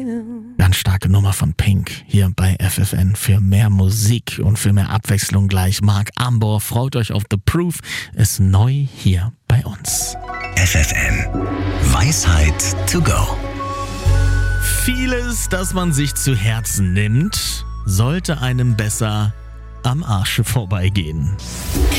Ganz starke Nummer von Pink hier bei FFN. Für mehr Musik und für mehr Abwechslung gleich. Mark Ambor, freut euch auf The Proof, ist neu hier bei uns. FFN. Weisheit to go. Vieles, das man sich zu Herzen nimmt, sollte einem besser am Arsch vorbeigehen.